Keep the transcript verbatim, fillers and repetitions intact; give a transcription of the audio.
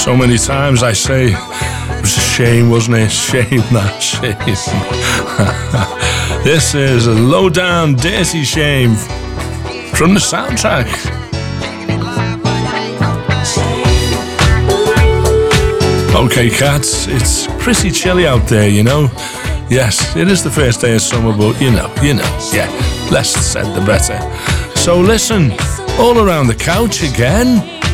So many times I say, it was a shame, wasn't it? Shame, that shame. This is a low-down, dirty shame from the soundtrack. Okay, cats, it's pretty chilly out there, you know. Yes, it is the first day of summer, but you know, you know, yeah, less said the better. So listen, all around the couch again.